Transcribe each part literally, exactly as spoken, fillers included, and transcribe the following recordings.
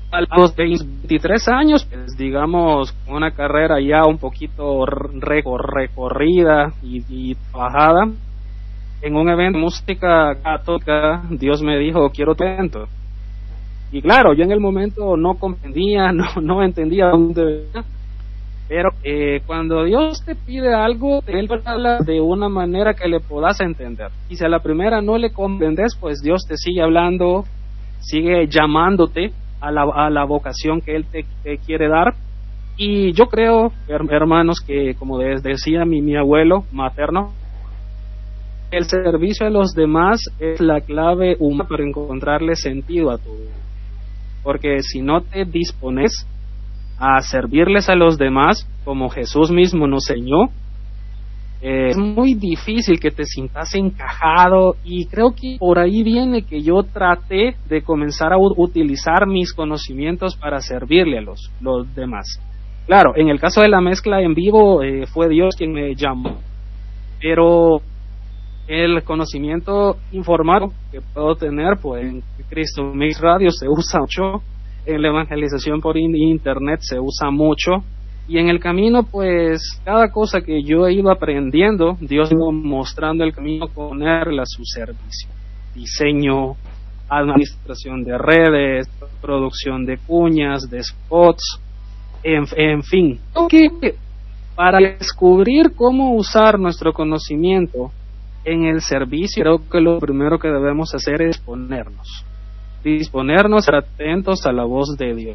a los veintitrés años, pues digamos, una carrera ya un poquito recor recorrida y, y trabajada, en un evento de música católica, Dios me dijo, quiero tu evento. Y claro, yo en el momento no comprendía, no, no entendía dónde, pero eh, cuando Dios te pide algo, Él habla de una manera que le puedas entender. Y si a la primera no le comprendes, pues Dios te sigue hablando, sigue llamándote a la, a la vocación que Él te, te quiere dar. Y yo creo, hermanos, que como decía mi, mi abuelo materno, el servicio a los demás es la clave humana para encontrarle sentido a tu vida. Porque si no te dispones a servirles a los demás, como Jesús mismo nos enseñó, eh, es muy difícil que te sientas encajado, y creo que por ahí viene que yo traté de comenzar a u- utilizar mis conocimientos para servirle a los, los demás. Claro, en el caso de la mezcla en vivo, eh, fue Dios quien me llamó, pero el conocimiento informado que puedo tener, pues en Cristo Mix Radio se usa mucho, en la evangelización por internet se usa mucho, y en el camino, pues cada cosa que yo he ido aprendiendo, Dios me iba mostrando el camino, ponerla a su servicio. Diseño, administración de redes, producción de cuñas, de spots, en, en fin. Okay. Para descubrir cómo usar nuestro conocimiento en el servicio, creo que lo primero que debemos hacer es disponernos, disponernos, ser atentos a la voz de Dios.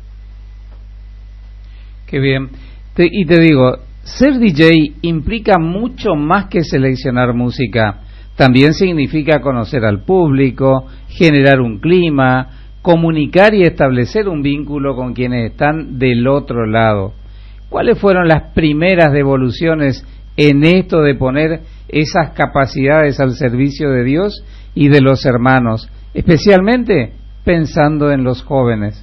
Qué bien. Te, y te digo, ser D J implica mucho más que seleccionar música. También significa conocer al público, generar un clima, comunicar y establecer un vínculo con quienes están del otro lado. ¿Cuáles fueron las primeras devoluciones en esto de poner esas capacidades al servicio de Dios y de los hermanos, especialmente pensando en los jóvenes?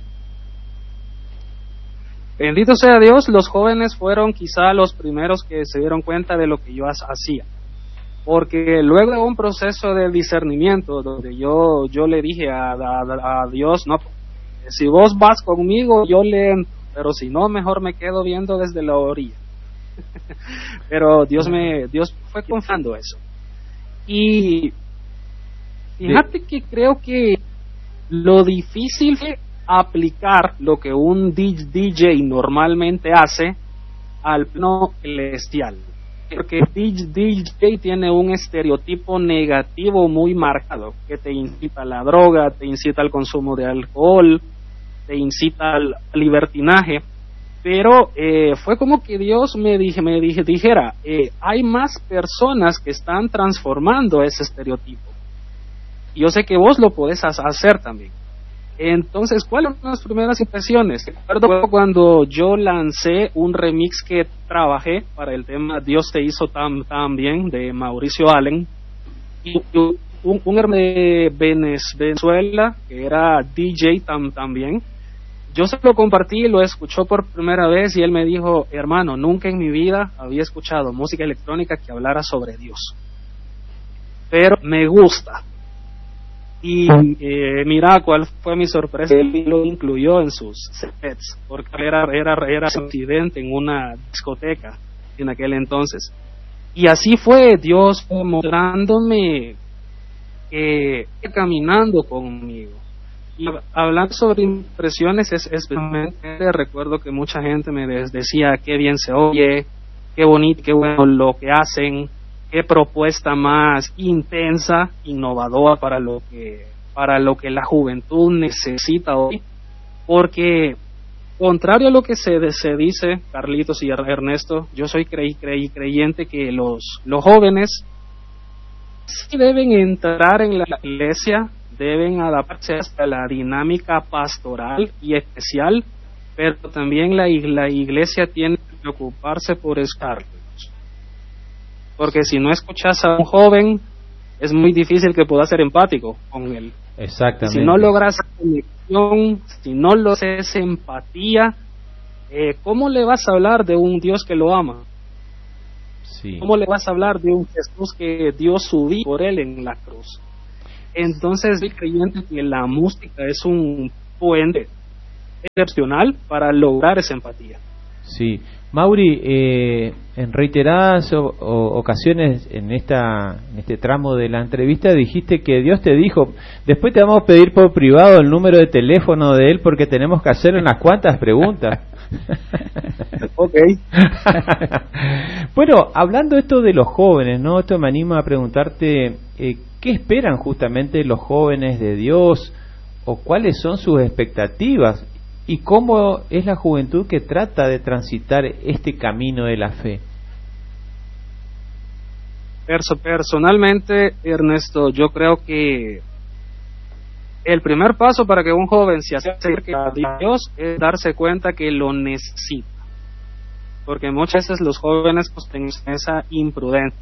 Bendito sea Dios, los jóvenes fueron quizá los primeros que se dieron cuenta de lo que yo hacía, porque luego de un proceso de discernimiento donde yo yo le dije a, a, a Dios, no, si vos vas conmigo yo le entro, pero si no, mejor me quedo viendo desde la orilla. Pero Dios me Dios fue confiando eso. Y fíjate que creo que lo difícil es aplicar lo que un D J normalmente hace al plano celestial, porque el D J tiene un estereotipo negativo muy marcado, que te incita a la droga, te incita al consumo de alcohol, te incita al libertinaje. Pero eh, fue como que Dios me dije, me dije, dijera, eh, hay más personas que están transformando ese estereotipo. Y yo sé que vos lo podés hacer también. Entonces, ¿cuáles fueron las primeras impresiones? Recuerdo cuando yo lancé un remix que trabajé para el tema Dios te hizo tan, tan bien, de Mauricio Allen, y un, un hermano de Venezuela que era D J tam, también. Yo se lo compartí, lo escuchó por primera vez y él me dijo, hermano, nunca en mi vida había escuchado música electrónica que hablara sobre Dios, pero me gusta. Y eh, mira cuál fue mi sorpresa, él lo incluyó en sus sets, porque era, era, era residente en una discoteca en aquel entonces. Y así fue, Dios fue mostrándome, eh, caminando conmigo. Y hablando sobre impresiones, es, especialmente recuerdo que mucha gente me decía qué bien se oye, qué bonito, qué bueno lo que hacen, qué propuesta más intensa, innovadora para lo que para lo que la juventud necesita hoy, porque contrario a lo que se, se dice, Carlitos y Ernesto, yo soy creí, creí, creyente que los, los jóvenes sí deben entrar en la iglesia, deben adaptarse a la dinámica pastoral y especial, pero también la, la iglesia tiene que preocuparse por escucharlos, porque si no escuchas a un joven es muy difícil que pueda ser empático con él. Exactamente. Si no logras conexión, si no lo haces empatía, eh, ¿cómo le vas a hablar de un Dios que lo ama? Sí. ¿Cómo le vas a hablar de un Jesús que dio su vida por él en la cruz? Entonces soy creyente que la música es un puente excepcional para lograr esa empatía. Sí, Mauri, eh, en reiteradas o, o, ocasiones en esta en este tramo de la entrevista dijiste que Dios te dijo. Después te vamos a pedir por privado el número de teléfono de él porque tenemos que hacer unas cuantas preguntas. Ok. Bueno, hablando esto de los jóvenes, ¿no? Esto me anima a preguntarte eh, ¿qué esperan justamente los jóvenes de Dios o cuáles son sus expectativas? ¿Y cómo es la juventud que trata de transitar este camino de la fe? Perso, personalmente, Ernesto, yo creo que el primer paso para que un joven se acerque a Dios es darse cuenta que lo necesita. Porque muchas veces los jóvenes pues tienen esa imprudencia.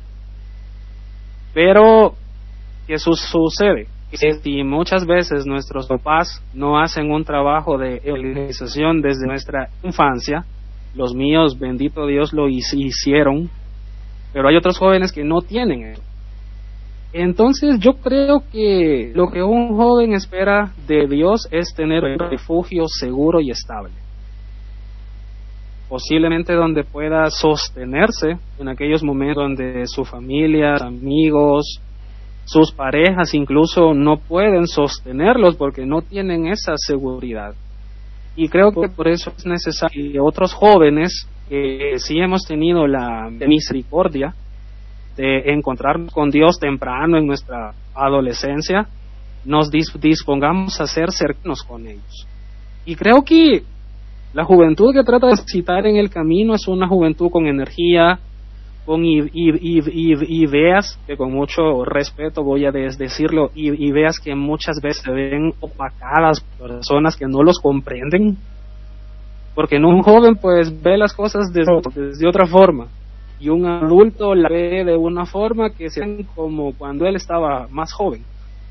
Pero, ¿qué su sucede? Que si muchas veces nuestros papás no hacen un trabajo de evangelización desde nuestra infancia, los míos, bendito Dios, lo hicieron, pero hay otros jóvenes que no tienen eso. Entonces yo creo que lo que un joven espera de Dios es tener un refugio seguro y estable, posiblemente donde pueda sostenerse en aquellos momentos donde su familia, amigos, sus parejas incluso no pueden sostenerlos porque no tienen esa seguridad. Y creo que por eso es necesario que otros jóvenes que sí hemos tenido la misericordia de encontrarnos con Dios temprano en nuestra adolescencia, nos dispongamos a ser cercanos con ellos. Y creo que la juventud que trata de citar en el camino es una juventud con energía, con ideas que con mucho respeto voy a decirlo, ideas que muchas veces se ven opacadas por personas que no los comprenden, porque en un joven pues ve las cosas desde, desde otra forma y un adulto la ve de una forma que se ven como cuando él estaba más joven.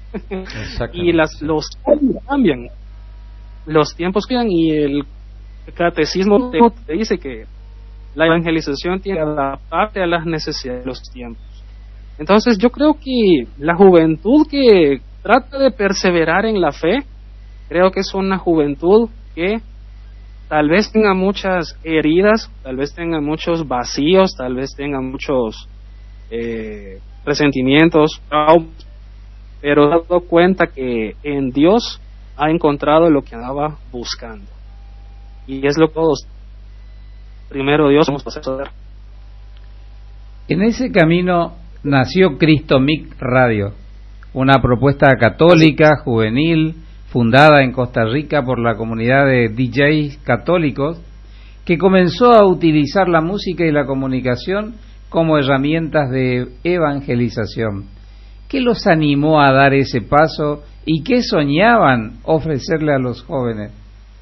Y las, los tiempos cambian, los tiempos cambian y el catecismo te dice que la evangelización tiene que adaptarse a las necesidades de los tiempos. Entonces yo creo que la juventud que trata de perseverar en la fe, creo que es una juventud que tal vez tenga muchas heridas, tal vez tenga muchos vacíos, tal vez tenga muchos eh, resentimientos, traumas, pero ha dado cuenta que en Dios ha encontrado lo que andaba buscando. Y es lo que todos, primero Dios, vamos a hacer. En ese camino nació Cristo Mic Radio, una propuesta católica, juvenil, fundada en Costa Rica por la comunidad de D Js católicos, que comenzó a utilizar la música y la comunicación como herramientas de evangelización. ¿Qué los animó a dar ese paso y qué soñaban ofrecerle a los jóvenes?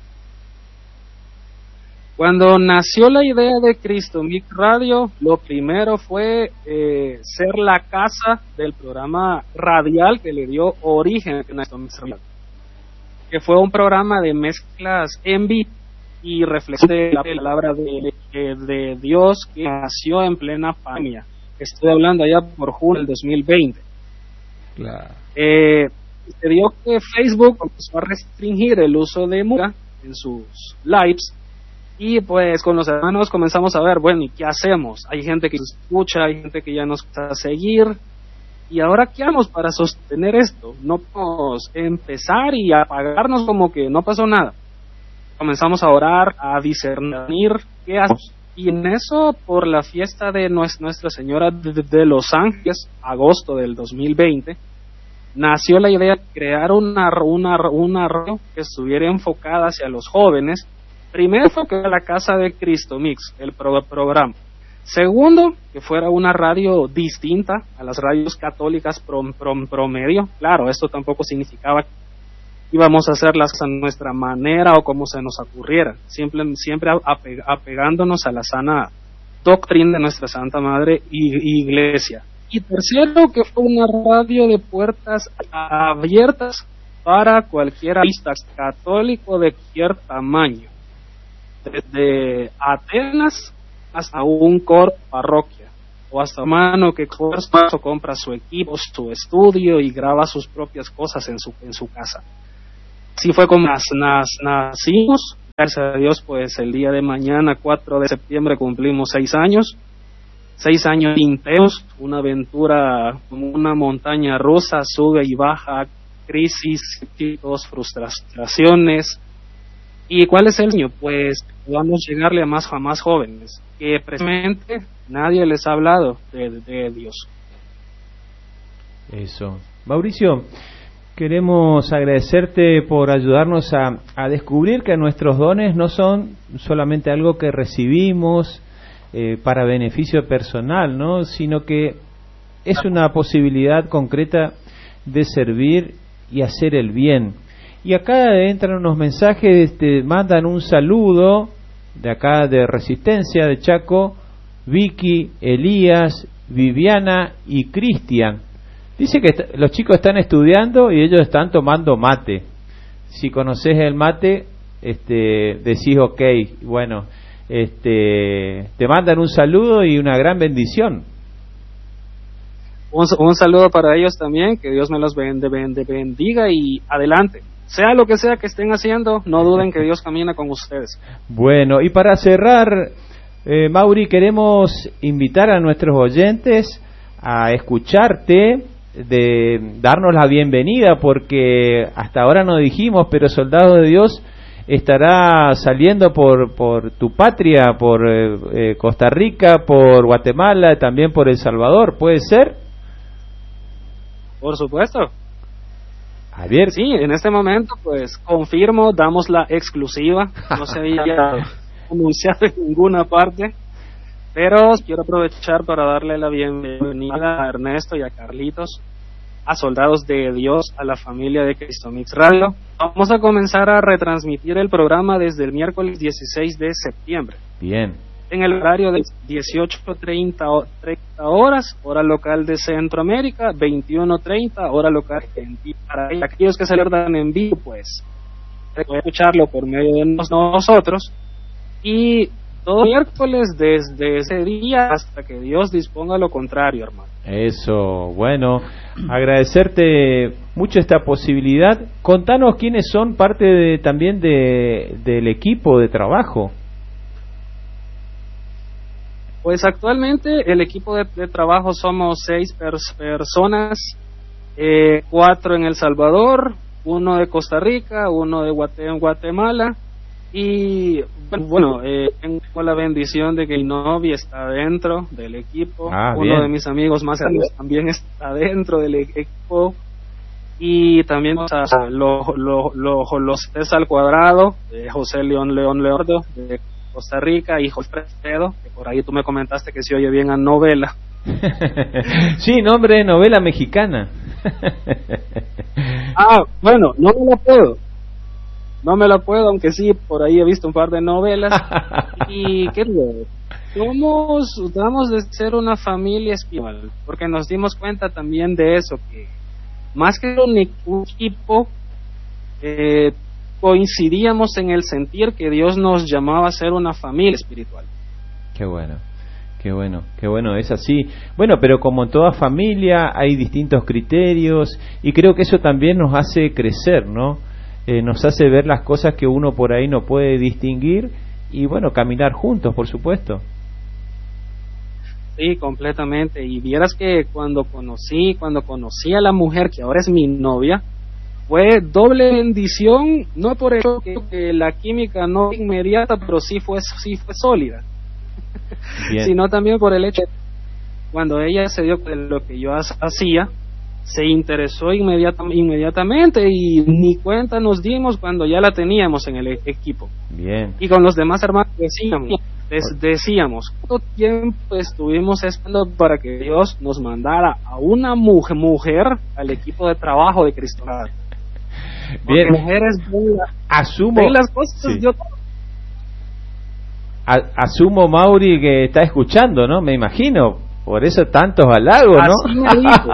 Cuando nació la idea de Cristo Mic Radio, lo primero fue eh, ser la casa del programa radial que le dio origen a Cristo Mic Radio, que fue un programa de mezclas en vivo y reflexión de la palabra de, de, de Dios que nació en plena pandemia. Estoy hablando allá por junio del dos mil veinte. Claro. Eh, se dio que Facebook comenzó a restringir el uso de música en sus lives. Y pues con los hermanos comenzamos a ver, bueno, ¿y qué hacemos? Hay gente que nos escucha, hay gente que ya nos va a seguir. ¿Y ahora qué hacemos para sostener esto? No podemos empezar y apagarnos como que no pasó nada. Comenzamos a orar, a discernir qué hacemos. Y en eso, por la fiesta de Nuestra Señora de Los Ángeles, agosto del dos mil veinte, nació la idea de crear una, una, una radio que estuviera enfocada hacia los jóvenes. Primero fue que la Casa de Cristo Mix, el pro programa. Segundo, que fuera una radio distinta a las radios católicas prom prom promedio. Claro, esto tampoco significaba que íbamos a hacerlas a nuestra manera o como se nos ocurriera, siempre, siempre apeg apegándonos a la sana doctrina de nuestra Santa Madre y Iglesia. Y tercero, que fue una radio de puertas abiertas para cualquier artista católico de cualquier tamaño, desde Atenas hasta un coro parroquia, o hasta un hermano que compra su equipo, su estudio y graba sus propias cosas en su, en su casa. así fue como nas, nas, nacimos. Gracias a Dios, pues el día de mañana, cuatro de septiembre, cumplimos seis años. Seis años intensos, una aventura como una montaña rusa, sube y baja, crisis, frustraciones. ¿Y cuál es el sueño? Pues vamos a llegarle a más, a más jóvenes, que precisamente nadie les ha hablado de, de Dios. Eso. Mauricio, queremos agradecerte por ayudarnos a, a descubrir que nuestros dones no son solamente algo que recibimos eh, para beneficio personal, ¿no? Sino que es una posibilidad concreta de servir y hacer el bien. Y acá entran unos mensajes, te mandan un saludo de acá de Resistencia de Chaco, Vicky, Elías, Viviana y Cristian. Dice que est- los chicos están estudiando y ellos están tomando mate. Si conoces el mate, este, decís ok, bueno, este, te mandan un saludo y una gran bendición. Un, un saludo para ellos también, que Dios me los bende, bende, bendiga y adelante. Sea lo que sea que estén haciendo, no duden que Dios camina con ustedes. Bueno, y para cerrar, eh, Mauri, queremos invitar a nuestros oyentes a escucharte, de darnos la bienvenida, porque hasta ahora no dijimos, pero Soldado de Dios estará saliendo por, por tu patria, por eh, eh, Costa Rica, por Guatemala, también por El Salvador, ¿puede ser? Por supuesto. Javier. Sí, en este momento, pues, confirmo, damos la exclusiva. No se había anunciado en ninguna parte. Pero quiero aprovechar para darle la bienvenida a Ernesto y a Carlitos, a Soldados de Dios, a la familia de Cristo Mix Radio. Vamos a comenzar a retransmitir el programa desde el miércoles dieciséis de septiembre. Bien. En el horario de dieciocho treinta horas, hora local de Centroamérica, veintiuno treinta, hora local de para aquellos que se alertan en vivo, pues, pueden escucharlo por medio de nosotros. Y todo miércoles desde ese día hasta que Dios disponga lo contrario, hermano. Eso, bueno, agradecerte mucho esta posibilidad. Contanos quiénes son parte de, también de, del equipo de trabajo. Pues actualmente el equipo de, de trabajo somos seis pers- personas, eh, cuatro en El Salvador, uno de Costa Rica, uno de Guate- Guatemala. Y bueno, eh, tengo la bendición de que mi novia está dentro del equipo. Ah, uno bien. de mis amigos más cercanos también está dentro del equipo. Y también o sea, los lo, lo, los tres al cuadrado, de José León León Leordo, de Costa Rica, y José Fredo, que por ahí tú me comentaste que se oye bien a novela. Sí, nombre de novela mexicana. Ah, bueno, no me la puedo. No me la puedo, aunque sí, por ahí he visto un par de novelas. Y qué digo, somos, tratamos de ser una familia espiritual, porque nos dimos cuenta también de eso, que más que un equipo, eh, coincidíamos en el sentir que Dios nos llamaba a ser una familia espiritual. Qué bueno, qué bueno, qué bueno, es así. Bueno, pero como en toda familia hay distintos criterios y creo que eso también nos hace crecer, ¿no? Eh, nos hace ver las cosas que uno por ahí no puede distinguir y bueno, caminar juntos, por supuesto. Sí, completamente. Y vieras que cuando conocí, cuando conocí a la mujer que ahora es mi novia, fue doble bendición, no por el hecho que, que la química no fue inmediata, pero sí fue, sí fue sólida, sino también por el hecho de cuando ella se dio de lo que yo hacía, se interesó inmediata, inmediatamente y ni cuenta nos dimos cuando ya la teníamos en el e- equipo. Bien. Y con los demás hermanos decíamos, des- decíamos, ¿cuánto tiempo estuvimos esperando para que Dios nos mandara a una mujer, mujer al equipo de trabajo de Cristo? Bien. Porque mujeres ven, la, Asumo, ven las cosas, sí. yo, A- asumo, Mauri, que está escuchando, ¿no? Me imagino. Por eso tantos halagos, ¿no? Así me dijo.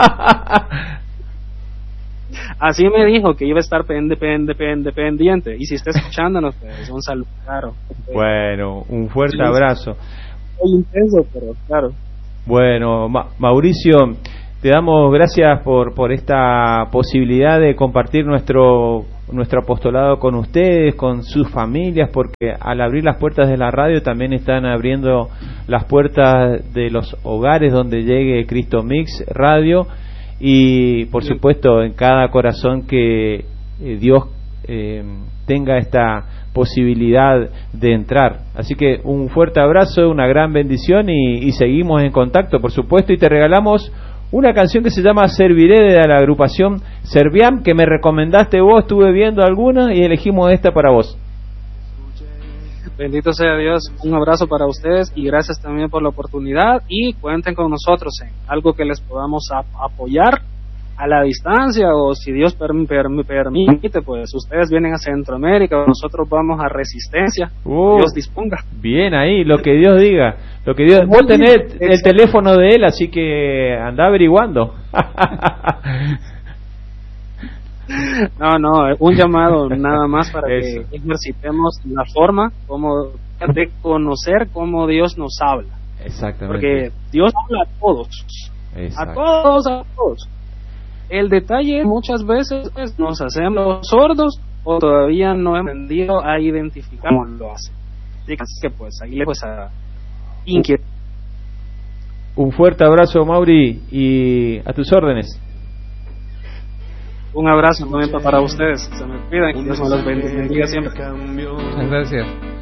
Así me dijo que iba a estar pende, pende, pende, pendiente. Y si está escuchándonos, pues un saludo, claro. Bueno, un fuerte Sí, abrazo. Muy intenso, pero claro. Bueno, Ma- Mauricio, te damos gracias por, por esta posibilidad de compartir nuestro nuestro apostolado con ustedes, con sus familias, porque al abrir las puertas de la radio también están abriendo las puertas de los hogares donde llegue Cristo Mix Radio, y por supuesto en cada corazón que eh, Dios eh, tenga esta posibilidad de entrar. Así que un fuerte abrazo, una gran bendición, y, y seguimos en contacto, por supuesto, y te regalamos una canción que se llama Serviré, de la agrupación Serviam, que me recomendaste vos. Estuve viendo algunas y elegimos esta para vos. Bendito sea Dios. Un abrazo para ustedes y gracias también por la oportunidad, y cuenten con nosotros en algo que les podamos ap apoyar a la distancia, o si Dios per per permite, pues ustedes vienen a Centroamérica, nosotros vamos a Resistencia, uh, Dios disponga. Bien ahí, lo que Dios diga, lo que Dios. Vos tenés el teléfono de él, así que anda averiguando. No, no, un llamado nada más para Eso. que ejercitemos la forma como de conocer cómo Dios nos habla. Exactamente. Porque Dios habla a todos, Exacto. a todos, a todos. El detalle muchas veces pues, nos hacemos sordos o todavía no hemos aprendido a identificar cómo lo hace. Así que pues ahí le pues a inquietar. Un fuerte abrazo, Mauri, y a tus órdenes. Un abrazo también para ustedes. Se me cuidan y Dios me los bendiga siempre. Muchas gracias.